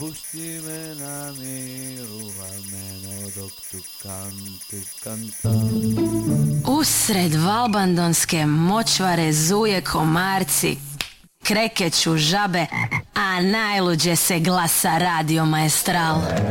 pusti me na miru, a meno dok tu kantam. Usred valbandonske močvare zuje komarci, krekeću žabe, a najluđe se glasa Radio Maestral.